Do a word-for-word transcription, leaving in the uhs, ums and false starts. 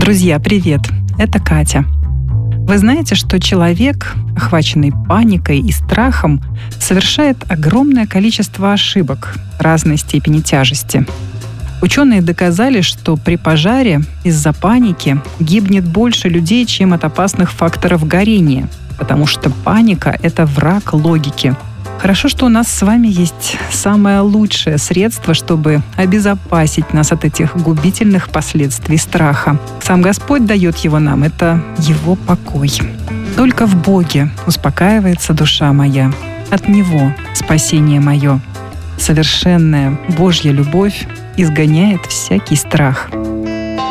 Друзья, привет! Это Катя. Вы знаете, что человек, охваченный паникой и страхом, совершает огромное количество ошибок разной степени тяжести. Ученые доказали, что при пожаре из-за паники гибнет больше людей, чем от опасных факторов горения, потому что паника – это враг логики. Хорошо, что у нас с вами есть самое лучшее средство, чтобы обезопасить нас от этих губительных последствий страха. Сам Господь дает его нам – это Его покой. Только в Боге успокаивается душа моя, от Него спасение мое. Совершенная Божья любовь изгоняет всякий страх.